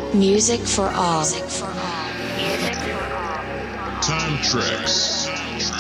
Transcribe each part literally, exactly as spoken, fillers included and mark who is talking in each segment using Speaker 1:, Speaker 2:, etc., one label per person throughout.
Speaker 1: Music for all.
Speaker 2: Time Tracks。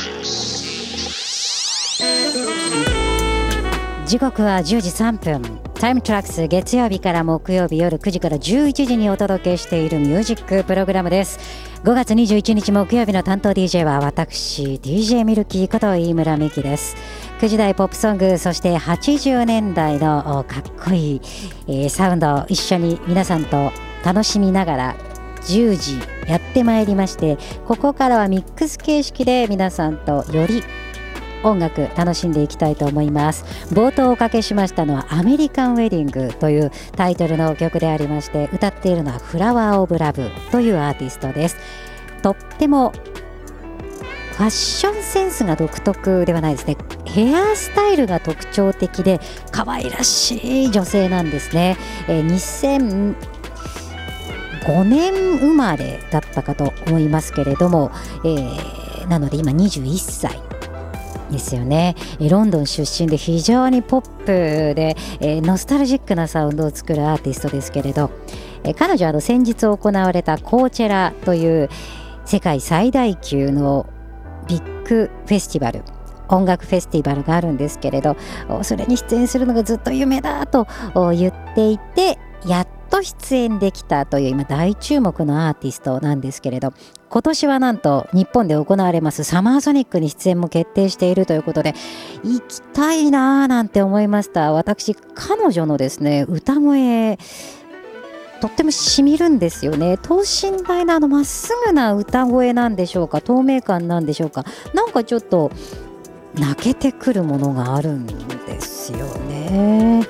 Speaker 3: 時刻はじゅうじさんぷん。タイムトラックス、月曜日から木曜日夜くじからじゅういちじにお届けしているミュージックプログラムです。ごがつにじゅういちにち木曜日の担当 ディージェー は私 ディージェー ミルキーこと飯村美希です。くじだいポップソング、そしてはちじゅうねんだいのかっこいい、えー、サウンドを一緒に皆さんと楽しみながらじゅうじやってまいりまして、ここからはミックス形式で皆さんとより音楽楽しんでいきたいと思います。冒頭おかけしましたのはアメリカンウェディングというタイトルの曲でありまして、歌っているのはフラワーオブラブというアーティストです。とってもファッションセンスが独特ではないですね。ヘアスタイルが特徴的で可愛らしい女性なんですね。えー、にせんごねん生まれだったかと思いますけれども、えー、なので今にじゅういっさいですよね。ロンドン出身で非常にポップで、えー、ノスタルジックなサウンドを作るアーティストですけれど、えー、彼女はあの先日行われたコーチェラという世界最大級のビッグフェスティバル、音楽フェスティバルがあるんですけれど、それに出演するのがずっと夢だと言っていて、やっと出演できたという今大注目のアーティストなんですけれど、今年はなんと日本で行われますサマーソニックに出演も決定しているということで、行きたいなーなんて思いました。私、彼女のですね歌声とってもしみるんですよね。等身大なあのまっすぐな歌声なんでしょうか、透明感なんでしょうか、なんかちょっと泣けてくるものがあるんですよね。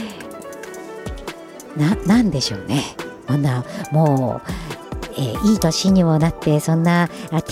Speaker 3: な、なんでしょうね。こんなもう、えー、いい年にもなってそんな